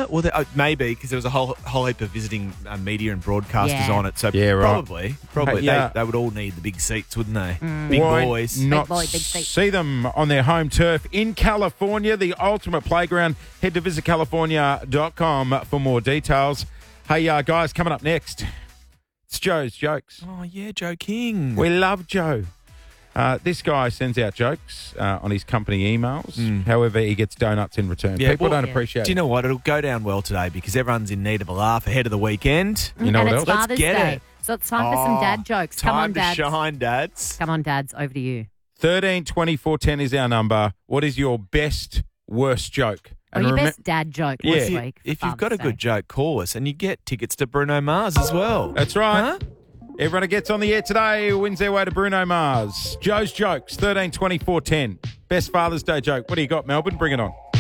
Maybe because there was a whole heap of visiting media and broadcasters Yeah. on it. So Yeah, right. probably Yeah. they would all need the big seats, wouldn't they? Big Why boys. not Big boy, big seat. see them on their home turf in California, the ultimate playground. Head to visitcalifornia.com for more details. Hey, guys, coming up next, it's Joe's Jokes. Oh yeah, Joe King. We love Joe. This guy sends out jokes on his company emails. However, he gets donuts in return. Yeah, People well, don't appreciate Do you know what? It'll go down well today because everyone's in need of a laugh ahead of the weekend. You know and what it's else? Father's Let's get Day. it. So it's time for some dad jokes. Come on, Time to dads. shine, dads. Come on, dads. Over to you. 13 24 10 is our number. What is your best, worst joke? Or your remem- best dad joke Yeah. this If, week. if for you've got a Father's Day. good joke, call us and you get tickets to Bruno Mars as well. That's right. Huh? Everyone who gets on the air today wins their way to Bruno Mars. Joe's Jokes, 13 24 10. Best Father's Day joke. What do you got, Melbourne? Bring it on.